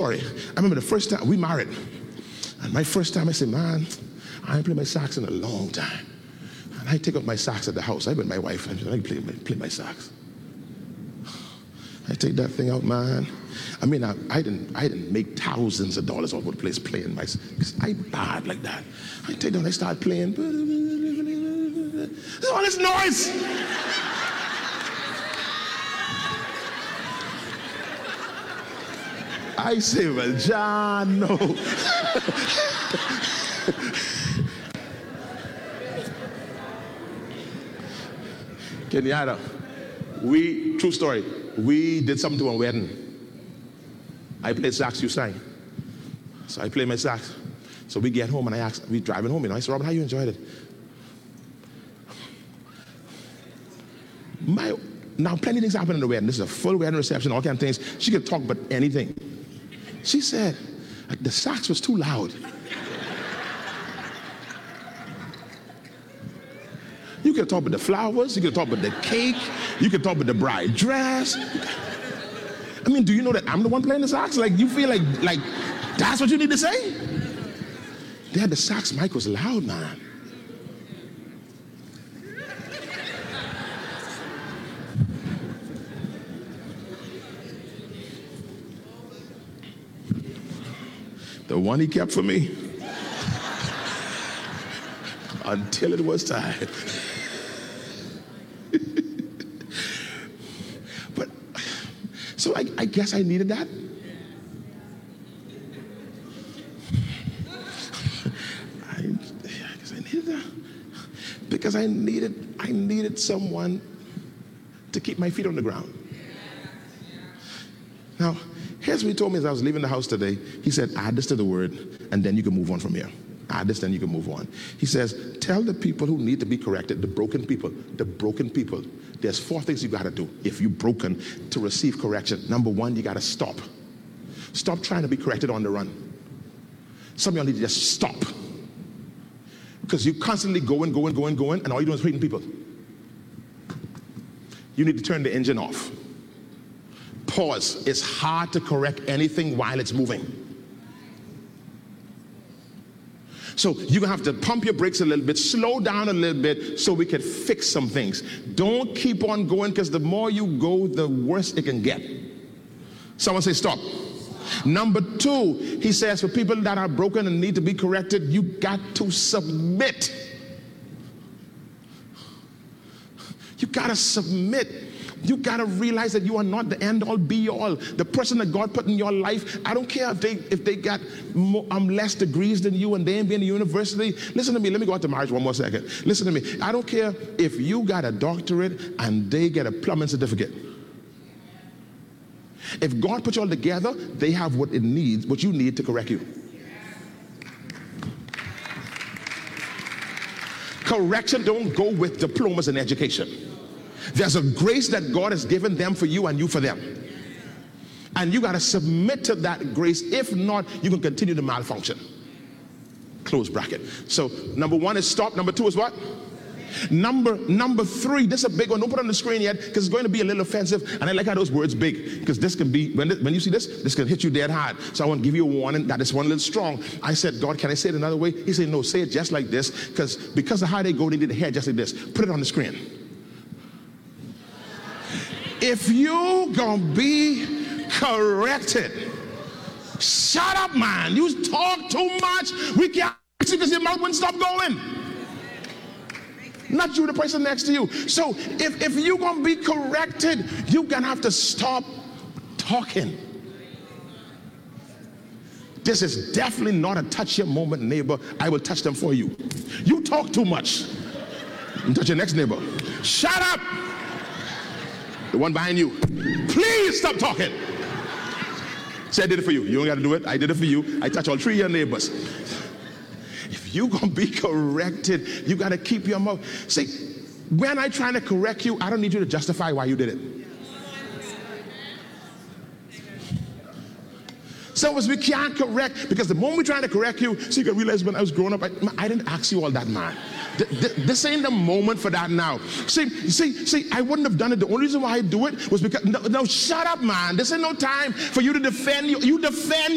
story. I remember the first time we married, and my first time I said, man, I ain't played my sax in a long time. And I take out my sax at the house. I went with my wife and I play my sax. I take that thing out, man. I mean, I didn't make thousands of dollars all over the place playing my sax, because I bad like that. I take down, I start playing. There's all this noise. I say, well, John, no. Kenyatta, true story, we did something to a wedding. I played sax, you sang. So I play my sax. So we get home and we driving home, I said, Robin, how you enjoyed it? Now, plenty of things happen in the wedding. This is a full wedding reception, all kinds of things. She could talk about anything. She said, the sax was too loud. You could talk about the flowers, you could talk about the cake, you could talk about the bride dress. I mean, do you know that I'm the one playing the sax? Like, you feel like that's what you need to say? Dad, the sax mic was loud, man. The one he kept for me until it was time. But so I guess I needed that. I guess I needed that because I needed someone to keep my feet on the ground. Now, here's what he told me as I was leaving the house today. He said, add this to the word, and then you can move on from here. Add this, then you can move on. He says, tell the people who need to be corrected, the broken people, there's 4 things you got to do if you're broken to receive correction. Number 1, you got to stop. Stop trying to be corrected on the run. Some of y'all need to just stop. Because you're constantly going, and all you're doing is hurting people. You need to turn the engine off. Pause. It's hard to correct anything while it's moving. So you're gonna have to pump your brakes a little bit, slow down a little bit so we can fix some things. Don't keep on going, because the more you go, the worse it can get. Someone say stop. Number 2, he says, for people that are broken and need to be corrected, you got to submit. You gotta submit. You got to realize that you are not the end-all, be-all. The person that God put in your life, I don't care if they got less degrees than you and they ain't been to university. Listen to me. Let me go out to marriage one more second. Listen to me. I don't care if you got a doctorate and they get a plumbing certificate. If God put you all together, they have what you need to correct you. Correction don't go with diplomas in education. There's a grace that God has given them for you and you for them. And you got to submit to that grace. If not, you can continue to malfunction. Close bracket. So number 1 is stop. Number 2 is what? Number 3, this is a big one. Don't put it on the screen yet because it's going to be a little offensive. And I like how those words big, because this can be, when you see this can hit you dead hard. So I want to give you a warning that it's one little strong. I said, God, can I say it another way? He said, no, say it just like this, because of how they go, they did the hair just like this. Put it on the screen. If you gonna be corrected, shut up, man. You talk too much. We can't because your mouth wouldn't stop going. Not you, the person next to you. So if you gonna be corrected, you gonna have to stop talking. This is definitely not a touch your moment neighbor. I will touch them for you. You talk too much. You touch your next neighbor. Shut up. The one behind you, please stop talking. Say, I did it for you. You don't got to do it. I did it for you. I touch all 3 of your neighbors. If you're going to be corrected, you got to keep your mouth. See, when I'm trying to correct you, I don't need you to justify why you did it. Some of us, we can't correct, because the moment we're trying to correct you, so you can realize when I was growing up, I didn't ask you all that, man. This ain't the moment for that now. See, I wouldn't have done it. The only reason why I do it was because, no, shut up, man. This ain't no time for you to defend you. You defend